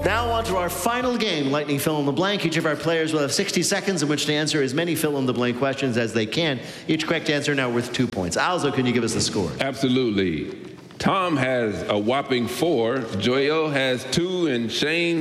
Now on to our final game, Lightning Fill in the Blank. Each of our players will have 60 seconds in which to answer as many fill-in-the-blank questions as they can. Each correct answer now worth 2 points. Alzo, can you give us the score? Absolutely. Tom has a whopping 4, Joel has 2, and Shane